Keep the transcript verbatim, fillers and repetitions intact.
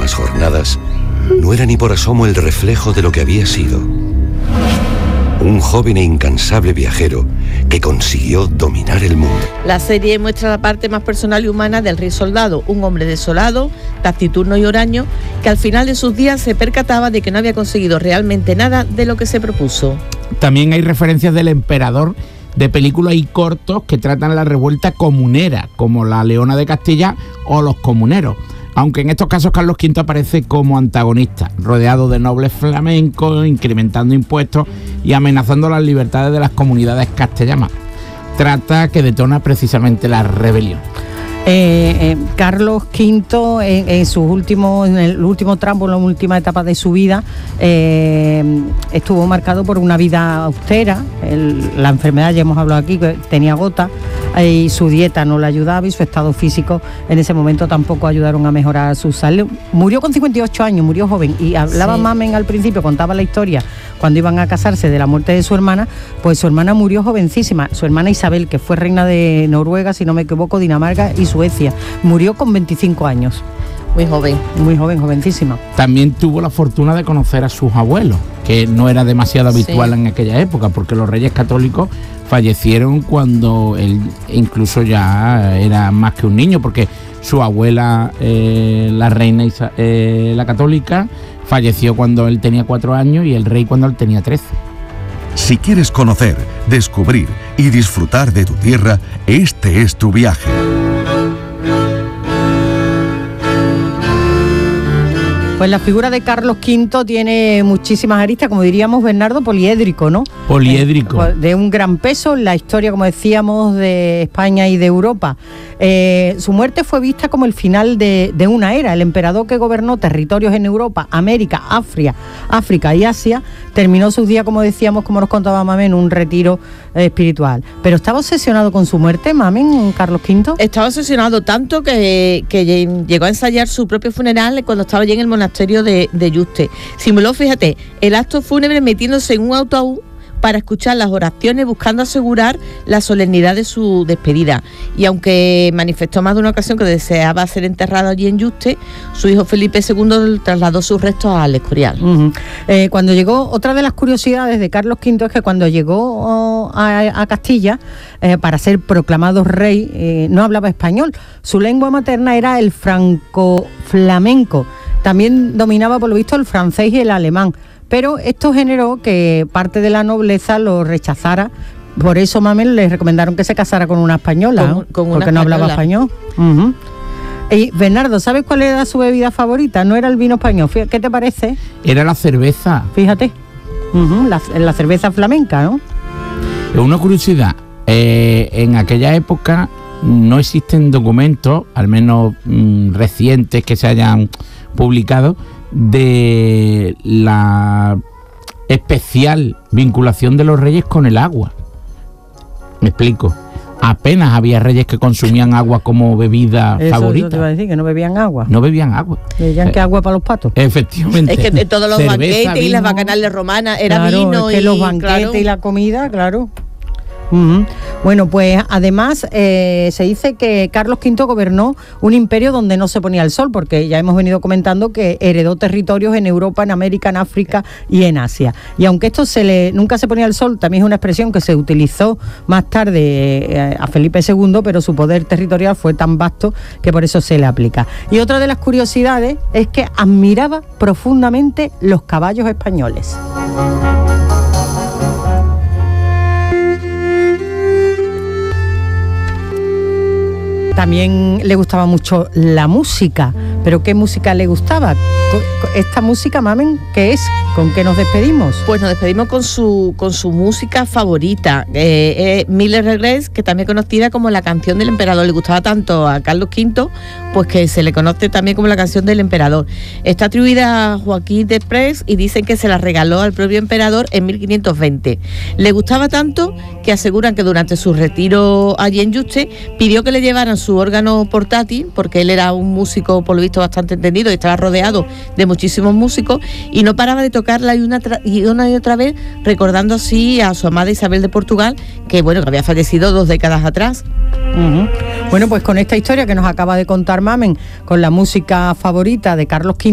últimas jornadas no era ni por asomo el reflejo de lo que había sido. Un joven e incansable viajero que consiguió dominar el mundo. La serie muestra la parte más personal y humana del rey soldado, un hombre desolado, taciturno y huraño, que al final de sus días se percataba de que no había conseguido realmente nada de lo que se propuso. También hay referencias del emperador de películas y cortos que tratan la revuelta comunera, como La Leona de Castilla o Los Comuneros. Aunque en estos casos Carlos quinto aparece como antagonista, rodeado de nobles flamencos, incrementando impuestos y amenazando las libertades de las comunidades castellanas. Trata que detona precisamente la rebelión. Eh, eh, Carlos quinto en, en sus últimos, en el último tramo, en la última etapa de su vida, eh, estuvo marcado por una vida austera. El, la enfermedad, ya hemos hablado aquí, que tenía gota, y su dieta no le ayudaba y su estado físico en ese momento tampoco ayudaron a mejorar su salud. Murió con cincuenta y ocho años, murió joven, y hablaba sí. Mamen al principio, contaba la historia cuando iban a casarse de la muerte de su hermana. Pues su hermana murió jovencísima, su hermana Isabel, que fue reina de Noruega, si no me equivoco, Dinamarca y Suecia, murió con veinticinco años. Muy joven. Muy joven, jovencísima. También tuvo la fortuna de conocer a sus abuelos, que no era demasiado habitual sí. en aquella época, porque los reyes católicos fallecieron cuando él incluso ya era más que un niño, porque su abuela, eh, la reina Isa, eh, la católica, falleció cuando él tenía cuatro años y el rey cuando él tenía trece. Si quieres conocer, descubrir y disfrutar de tu tierra, este es tu viaje. Pues la figura de Carlos quinto tiene muchísimas aristas, como diríamos, Bernardo, poliédrico, ¿no? Poliédrico. Eh, de un gran peso en la historia, como decíamos, de España y de Europa. Eh, su muerte fue vista como el final de, de una era. El emperador que gobernó territorios en Europa, América, África, África y Asia, terminó sus días, como decíamos, como nos contaba Mamen, en un retiro eh, espiritual. Pero estaba obsesionado con su muerte, Mamen, Carlos quinto. Estaba obsesionado tanto que, que llegó a ensayar su propio funeral cuando estaba allí en el monasterio de, de Yuste. Simuló, fíjate, el acto fúnebre metiéndose en un autobús para escuchar las oraciones, buscando asegurar la solemnidad de su despedida. Y aunque manifestó más de una ocasión que deseaba ser enterrado allí en Yuste, su hijo Felipe segundo trasladó sus restos al Escorial. Uh-huh. Eh, cuando llegó, otra de las curiosidades de Carlos quinto es que cuando llegó oh, a, a Castilla eh, para ser proclamado rey, eh, no hablaba español. Su lengua materna era el franco-flamenco. También dominaba, por lo visto, el francés y el alemán. Pero esto generó que parte de la nobleza lo rechazara. Por eso, Mamen, le recomendaron que se casara con una española, con, con una porque española. No hablaba español. Uh-huh. Y Bernardo, ¿sabes cuál era su bebida favorita? No era el vino español. ¿Qué te parece? Era la cerveza. Fíjate, uh-huh. la, la cerveza flamenca, ¿no? Una curiosidad, eh, en aquella época no existen documentos, al menos mmm, recientes, que se hayan publicado, de la especial vinculación de los reyes con el agua. Me explico. Apenas había reyes que consumían agua como bebida eso, favorita. Eso te iba a decir, que no bebían agua. No bebían agua. ¿Bebían eh, qué agua para los patos? Efectivamente. Es que de todos los cerveza, banquetes vino, y las bacanales romanas era claro, vino es que y los banquetes claro. y la comida, claro. Uh-huh. Bueno, pues además eh, se dice que Carlos quinto gobernó un imperio donde no se ponía el sol, porque ya hemos venido comentando que heredó territorios en Europa, en América, en África y en Asia. Y aunque esto se le nunca se ponía el sol, también es una expresión que se utilizó más tarde eh, a Felipe segundo, pero su poder territorial fue tan vasto que por eso se le aplica. Y otra de las curiosidades es que admiraba profundamente los caballos españoles. También le gustaba mucho la música, pero ¿qué música le gustaba? Esta música, Mamen, ¿qué es? ¿Con qué nos despedimos? Pues nos despedimos con su con su música favorita, eh, eh, Mille Regrets, que también conocida como la canción del emperador. Le gustaba tanto a Carlos quinto, pues que se le conoce también como la canción del emperador. Está atribuida a Joaquín de Prés y dicen que se la regaló al propio emperador en mil quinientos veinte. Le gustaba tanto que aseguran que durante su retiro allí en Yuste pidió que le llevaran su órgano portátil, porque él era un músico por lo visto bastante entendido y estaba rodeado de muchísimos músicos, y no paraba de tocarla y una, tra- y una y otra vez, recordando así a su amada Isabel de Portugal, que bueno, que había fallecido dos décadas atrás. Uh-huh. Bueno, pues con esta historia que nos acaba de contar Mamen, con la música favorita de Carlos quinto,